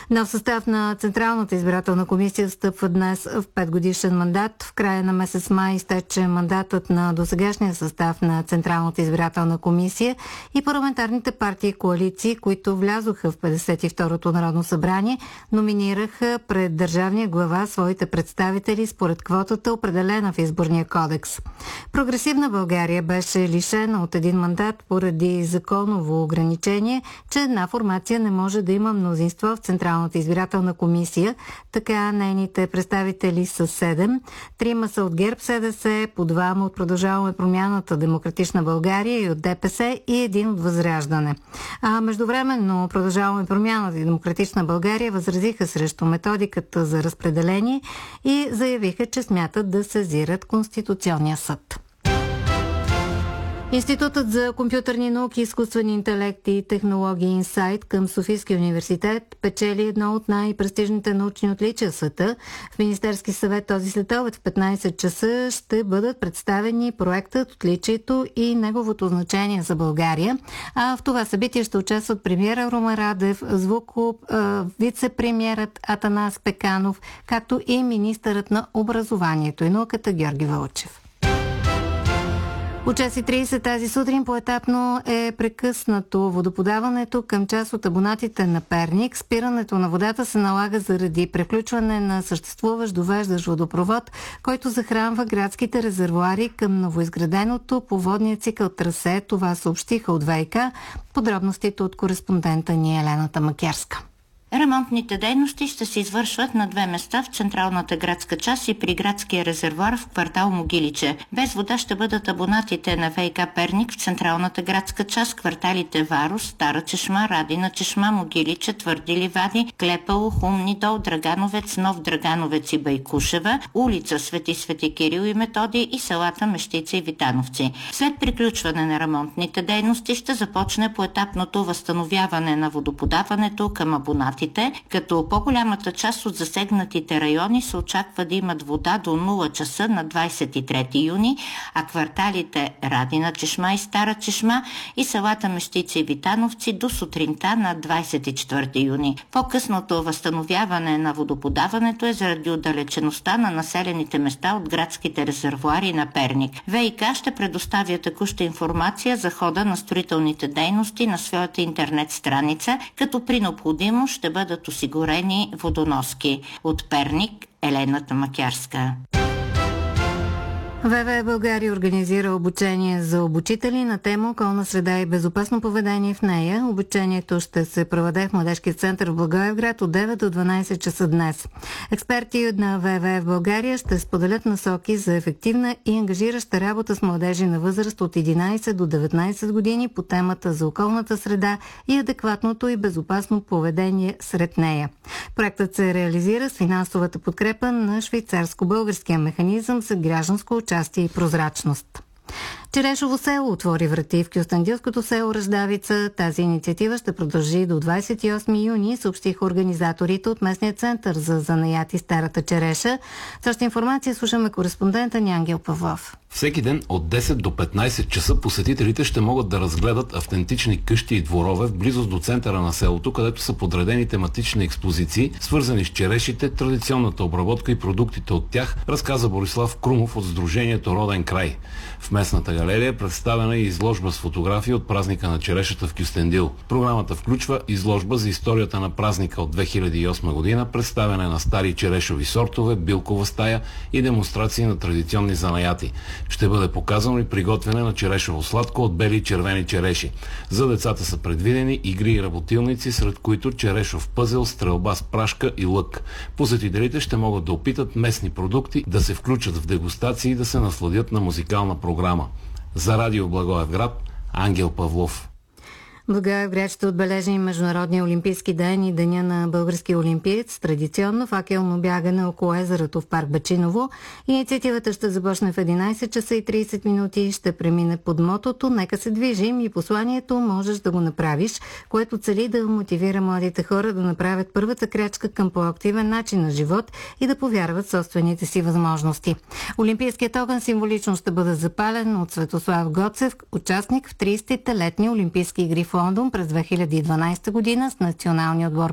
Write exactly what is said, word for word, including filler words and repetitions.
Нов състав на Централната избирателна комисия встъпва днес в петгодишен мандат. В края на месец май изтече мандатът на досегашния състав на Централната избирателна комисия и парламентарните партии и коалиции, които влязоха в петдесет и второто Народно събрание, номинираха пред държавния глава своите представители според квотата, определена в изборния кодекс. Прогресивна България беше лишена от един мандат поради законово ограничение, че една формация не може да има мнозинство в Централната избирателна комисия. Така нейните представители са седем. Трима са от ГЕРБ СДС, по двама от Продължаваме промяната, Демократична България и от ДПС и един от Възраждане. А междувременно Продължаваме промяната и Демократична България възразиха срещу методиката за разпределение и заявиха, че смятат да сезират Конституционния съд. Институтът за компютърни науки, изкуствен интелект и технологии Инсайт към Софийския университет печели едно от най-престижните научни отличия в света. В Министерски съвет този следобед в петнайсет часа ще бъдат представени проектът, отличието и неговото значение за България. А в това събитие ще участват премиера Румен Радев, звукоп, вице-премиерът Атанас Пеканов, както и министърът на образованието и науката Георги Вълчев. От час и трийсет тази сутрин поетапно е прекъснато водоподаването към част от абонатите на Перник. Спирането на водата се налага заради преключване на съществуващ довеждащ водопровод, който захранва градските резервоари към новоизграденото по водния цикъл трасе. Това съобщиха от ВиК. Подробностите от кореспондента ни Елената Макерска. Ремонтните дейности ще се извършват на две места в централната градска част и при градския резервоар в квартал Могиличе. Без вода ще бъдат абонатите на ВиК Перник в централната градска част, кварталите Варус, Стара чешма, Радина чешма, Могиличе, Твърди ливади, Клепало, Хумни дол, Драгановец, Нов Драгановец и Байкушева, улица Свети Свети Кирил и Методи и селата Мещица и Витановци. След приключване на ремонтните дейности ще започне поетапното възстановяване на водоподаването към абонатите, като по-голямата част от засегнатите райони се очаква да имат вода до нула часа на двайсет и трети юни, а кварталите Радина чешма и Стара чешма и селата Мещица и Витановци до сутринта на двайсет и четвърти юни. По-късното възстановяване на водоподаването е заради отдалечеността на населените места от градските резервоари на Перник. ВиК ще предоставя текуща информация за хода на строителните дейности на своята интернет страница, като при необходимост ще бъдат осигурени водоноски. От Перник, Елената Макярска. ВВ България организира обучение за обучители на тема околна среда и безопасно поведение в нея. Обучението ще се проведе в Младежкия център в Благоевград от девет до дванайсет часа днес. Експерти на ВВ в България ще споделят насоки за ефективна и ангажираща работа с младежи на възраст от единайсет до деветнайсет години по темата за околната среда и адекватното и безопасно поведение сред нея. Проектът се реализира с финансовата подкрепа на швейцарско-българския механизъм за гражданско участие и прозрачност. Черешово село отвори врати в кюстендилското село Ръждавица. Тази инициатива ще продължи до двайсет и осми юни, съобщиха организаторите от местния център за занаяти Старата Череша. Същата информация слушаме кореспондента ни Ангел Павлов. Всеки ден от десет до петнайсет часа посетителите ще могат да разгледат автентични къщи и дворове в близост до центъра на селото, където са подредени тематични експозиции, свързани с черешите, традиционната обработка и продуктите от тях, разказа Борислав Крумов от Сдружението Роден край. В местната галерия е представена и изложба с фотографии от празника на черешата в Кюстендил. Програмата включва изложба за историята на празника от две хиляди и осма година, представяне на стари черешови сортове, билкова стая и демонстрации на традиционни занаяти. Ще бъде показано и приготвяне на черешово сладко от бели и червени череши. За децата са предвидени игри и работилници, сред които черешов пъзел, стрелба с прашка и лък. Посетителите ще могат да опитат местни продукти, да се включат в дегустации и да се насладят на музикална програма. За Радио Благоевград, Ангел Павлов. Благоевград ще отбележи Международния олимпийски ден и Деня на българския олимпиец. Традиционно факелно бягане около езерото в парк Бачиново. Инициативата ще започне в единайсет часа и трийсет минути и ще премине под мотото "Нека се движим" и посланието "Можеш да го направиш", което цели да мотивира младите хора да направят първата крачка към по-активен начин на живот и да повярват в собствените си възможности. Олимпийският огън символично ще бъде запален от Светослав Гоцев, участник в трийсетте летни Олимпийски игри в Лондон през две хиляди и дванайсета година с националния отбор